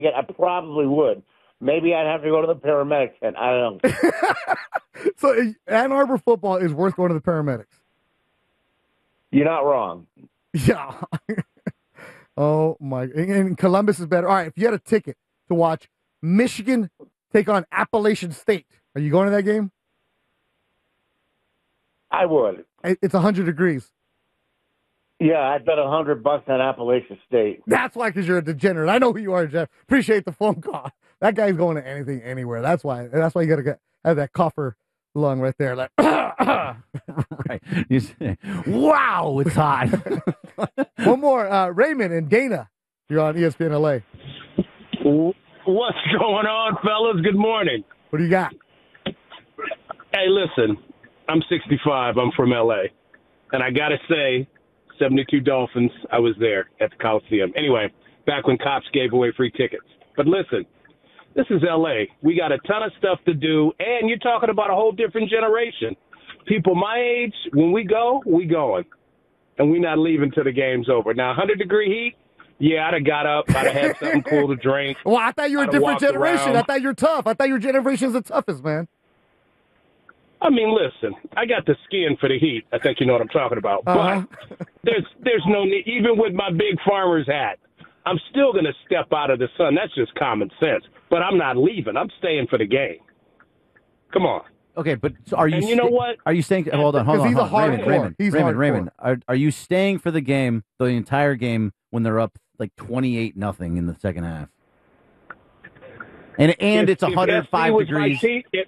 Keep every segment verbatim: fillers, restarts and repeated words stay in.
get, I probably would. Maybe I'd have to go to the paramedics, and I don't know. So Ann Arbor football is worth going to the paramedics. You're not wrong. Yeah. Oh, my. And Columbus is better. All right, if you had a ticket to watch Michigan take on Appalachian State, are you going to that game? I would. It's one hundred degrees. Yeah, I'd bet a hundred bucks on Appalachian State. That's why, because you're a degenerate. I know who you are, Jeff. Appreciate the phone call. That guy's going to anything, anywhere. That's why. That's why you got to have that coffer lung right there. Like, right. You say, wow, it's hot. One more. Uh, Raymond and Dana. You're on E S P N L A. What's going on, fellas? Good morning. What do you got? Hey, listen. I'm sixty-five. I'm from L A. And I got to say, seventy-two Dolphins, I was there at the Coliseum. Anyway, back when cops gave away free tickets. But listen, this is L A. We got a ton of stuff to do, and you're talking about a whole different generation. People my age, when we go, we going. And we're not leaving till the game's over. Now, one hundred degree heat, yeah, I'd have got up. I'd have had something cool to drink. Well, I thought you were a I'd have different walked generation. around. I thought you're tough. I thought your generation's the toughest, man. I mean, listen, I got the skin for the heat. I think you know what I'm talking about. Uh-huh. But there's there's no need. Even with my big farmer's hat, I'm still going to step out of the sun. That's just common sense. But I'm not leaving. I'm staying for the game. Come on. Okay, but so are you? And you know what? Are you staying? Hold on, hold on. he's hold a on. Raymond, hardcore. Raymond, He's Raymond, hardcore. Raymond. Are are you staying for the game, the entire game, when they're up like twenty-eight nothing in the second half? And and If- it's if one hundred five S C was my degrees. team, it-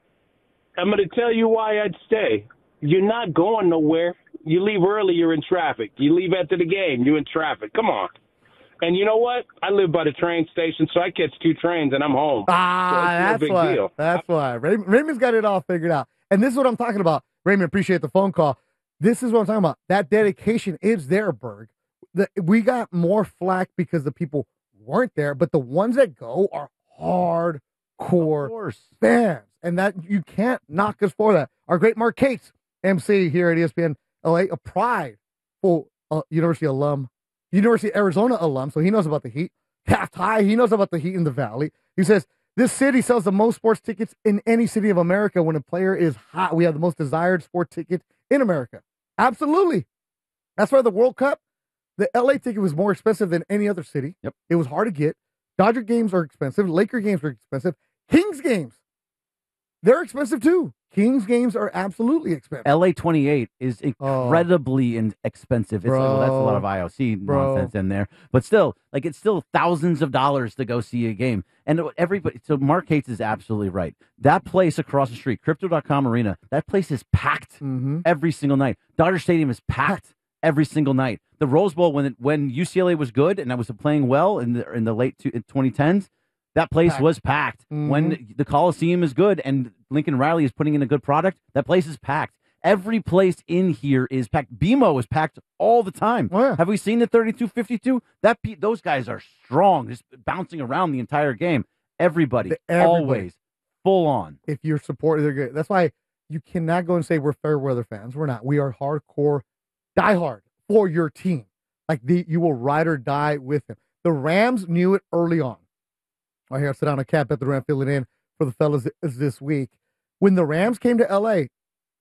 I'm going to tell you why I'd stay. You're not going nowhere. You leave early, you're in traffic. You leave after the game, you're in traffic. Come on. And you know what? I live by the train station, so I catch two trains and I'm home. Ah, So it's no that's big why. deal. That's why. Ray- Raymond's got it all figured out. And this is what I'm talking about. Raymond, appreciate the phone call. This is what I'm talking about. That dedication is there, Berg. The, we got more flack because the people weren't there, but the ones that go are hardcore Of course. fans. And that you can't knock us for that. Our great Mark Cates, M C here at E S P N L A, a prideful uh, University alum, University of Arizona alum, so he knows about the heat. Taft High, he knows about the heat in the valley. He says, this city sells the most sports tickets in any city of America. When a player is hot, we have the most desired sport ticket in America. Absolutely. That's why the World Cup, the L A ticket was more expensive than any other city. Yep. It was hard to get. Dodger games are expensive. Laker games are expensive. Kings games, they're expensive too. Kings games are absolutely expensive. L A twenty-eight is Oh. incredibly in- expensive. It's like, well, that's a lot of I O C Bro. nonsense in there, but still, like it's still thousands of dollars to go see a game. And everybody, so Mark Cates is absolutely right. That place across the street, Crypto dot com Arena, that place is packed Mm-hmm. every single night. Dodger Stadium is packed every single night. The Rose Bowl, when it, when U C L A was good and I was playing well in the in the late two, twenty tens, that place Packed. was packed. Mhm. When the Coliseum is good and Lincoln Riley is putting in a good product, that place is packed. Every place in here is packed. B M O is packed all the time. Oh, yeah. Have we seen the thirty-two fifty-two? That pe- those guys are strong, just bouncing around the entire game. Everybody, The- everybody. always full on. If you're supporting, they're good. That's why you cannot go and say we're fair weather fans. We're not. We are hardcore, diehard for your team. Like the, you will ride or die with them. The Rams knew it early on. Right here, I sit down a cap at the Ram, fill it in for the fellas this week. When the Rams came to L A,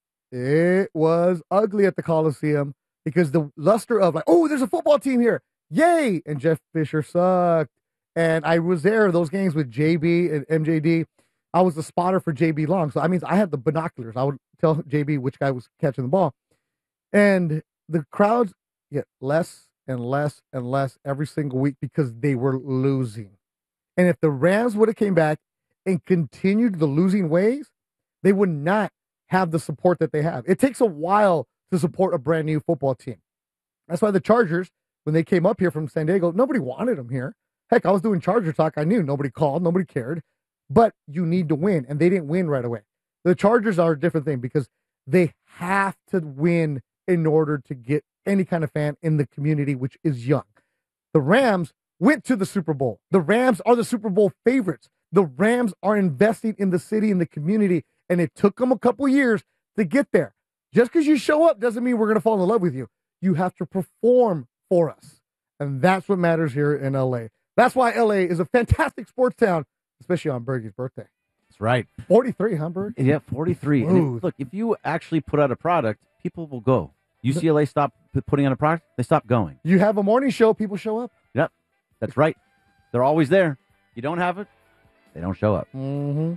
it was ugly at the Coliseum because the luster of like, oh, there's a football team here. Yay. And Jeff Fisher sucked. And I was there, those games with J B and M J D. I was the spotter for J B Long. So I mean, I had the binoculars. I would tell J B which guy was catching the ball. And the crowds get less and less and less every single week because they were losing. And if the Rams would have came back and continued the losing ways, they would not have the support that they have. It takes a while to support a brand new football team. That's why the Chargers, when they came up here from San Diego, nobody wanted them here. Heck, I was doing Charger talk. I knew nobody called, nobody cared. But you need to win, and they didn't win right away. The Chargers are a different thing because they have to win in order to get any kind of fan in the community, which is young. The Rams went to the Super Bowl. The Rams are the Super Bowl favorites. The Rams are investing in the city and the community, and it took them a couple years to get there. Just because you show up doesn't mean we're going to fall in love with you. You have to perform for us, and that's what matters here in L A. That's why L A is a fantastic sports town, especially on Bergie's birthday. That's right. forty-three, huh, Berg? Yeah, forty-three. And if, look, if you actually put out a product, people will go. U C L A stopped p- putting out a product, they stopped going. You have a morning show, people show up. Yep, that's right. They're always there. You don't have it, they don't show up. Mm-hmm.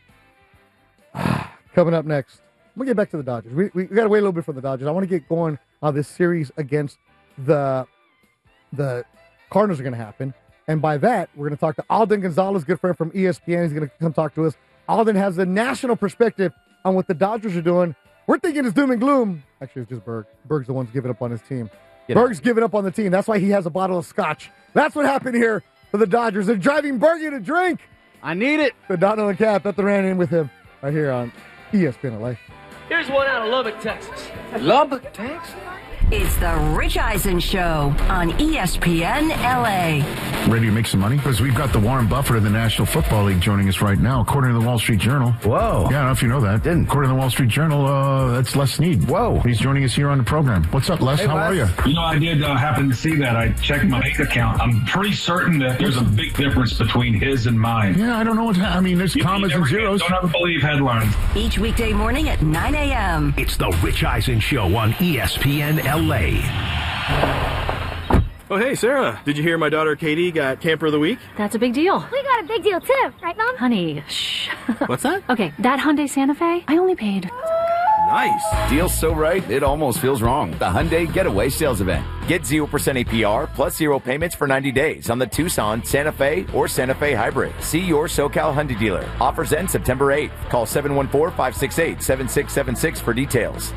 Coming up next, we'll get back to the Dodgers. We we, we got to wait a little bit for the Dodgers. I want to get going on this series against the the Cardinals are going to happen. And by that, we're going to talk to Alden Gonzalez, good friend from E S P N. He's going to come talk to us. Alden has the national perspective on what the Dodgers are doing. We're thinking it's doom and gloom. Actually, it's just Berg. Berg's the one's giving up on his team. Get Berg's out. giving up on the team. That's why he has a bottle of scotch. That's what happened here for the Dodgers. They're driving Bergie to drink. I need it. The Don and the Cat, that the ran in with him right here on E S P N L A. Here's one out of Lubbock, Texas. Lubbock, Texas? It's the Rich Eisen Show on E S P N L A. Ready to make some money? Because we've got the Warren Buffett of the National Football League joining us right now, according to the Wall Street Journal. Whoa. Yeah, I don't know if you know that. Didn't. According to the Wall Street Journal, uh, that's Les Snead. Whoa. He's joining us here on the program. What's up, Les? Hey, How Les. are you? You know, I did uh, happen to see that. I checked my bank account. I'm pretty certain that there's a big difference between his and mine. Yeah, I don't know what's happening. I mean, there's You commas and never zeros. Don't ever believe headlines. Each weekday morning at nine a.m. It's the Rich Eisen Show on E S P N L A. Oh, hey, Sarah. Did you hear my daughter Katie got Camper of the Week? That's a big deal. We got a big deal, too. Right, Mom? Honey, shh. What's that? Okay, that Hyundai Santa Fe, I only paid. Nice. Deal's so right, it almost feels wrong. The Hyundai Getaway Sales Event. Get zero percent A P R plus zero payments for ninety days on the Tucson, Santa Fe, or Santa Fe Hybrid. See your SoCal Hyundai dealer. Offers end September eighth. Call seven one four, five six eight, seven six seven six for details.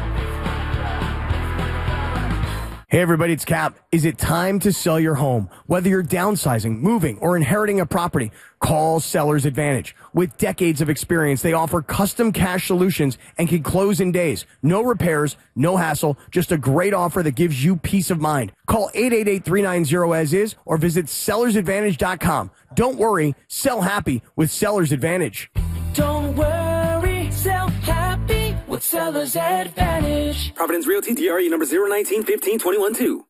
Hey everybody, it's Cap. Is it time to sell your home? Whether you're downsizing, moving, or inheriting a property, call Seller's Advantage. With decades of experience, they offer custom cash solutions and can close in days. No repairs, no hassle, just a great offer that gives you peace of mind. Call eight eight eight, three nine zero as is or visit sellers advantage dot com. Don't worry, sell happy with Seller's Advantage. Don't worry, sell happy with Seller's Advantage. Providence Realty, D R E number zero one nine, one five two one two.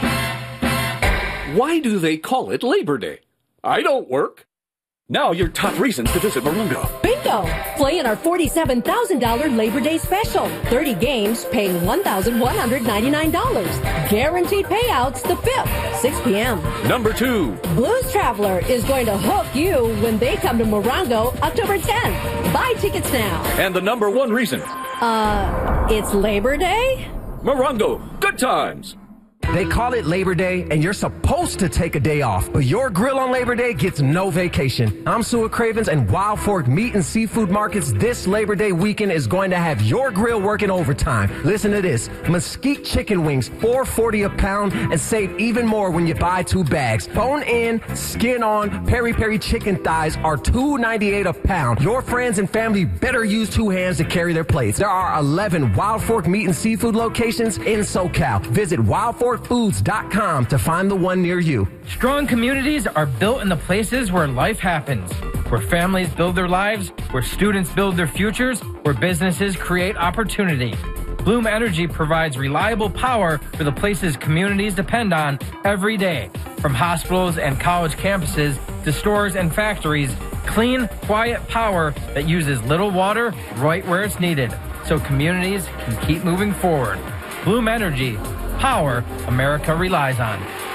Why do they call it Labor Day? I don't work. Now your top reasons to visit Morongo. Bingo! Play in our forty-seven thousand dollars Labor Day special. thirty games paying one thousand one hundred ninety-nine dollars. Guaranteed payouts the fifth, six p.m. Number two. Blues Traveler is going to hook you when they come to Morongo October tenth. Buy tickets now. And the number one reason. Uh, it's Labor Day? Morongo, good times. They call it Labor Day, and you're supposed to take a day off, but your grill on Labor Day gets no vacation. I'm Sue Cravens, and Wild Fork Meat and Seafood Markets this Labor Day weekend is going to have your grill working overtime. Listen to this. Mesquite chicken wings, four forty a pound, and save even more when you buy two bags. Bone in, skin on, peri-peri chicken thighs are two ninety-eight a pound. Your friends and family better use two hands to carry their plates. There are eleven Wild Fork Meat and Seafood locations in SoCal. Visit wild fork foods dot com to find the one near you. Strong communities are built in the places where life happens, where families build their lives, where students build their futures, where businesses create opportunity. Bloom Energy provides reliable power for the places communities depend on every day. From hospitals and college campuses to stores and factories, clean, quiet power that uses little water right where it's needed, so communities can keep moving forward. Bloom Energy. Power America relies on.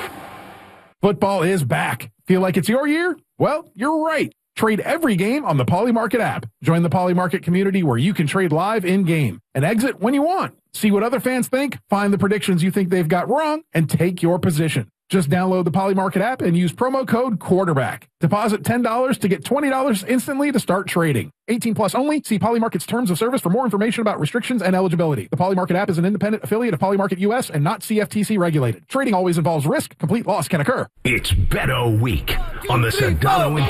Football is back. Feel like it's your year? Well, you're right. Trade every game on the Poly Market app. Join the Poly Market community where you can trade live in-game and exit when you want. See what other fans think, find the predictions you think they've got wrong, and take your position. Just download the Poly Market app and use promo code quarterback. Deposit ten dollars to get twenty dollars instantly to start trading. eighteen plus only. See Poly Market's terms of service for more information about restrictions and eligibility. The Poly Market app is an independent affiliate of Poly Market U S and not C F T C regulated. Trading always involves risk. Complete loss can occur. It's Beto Week on the Sedano and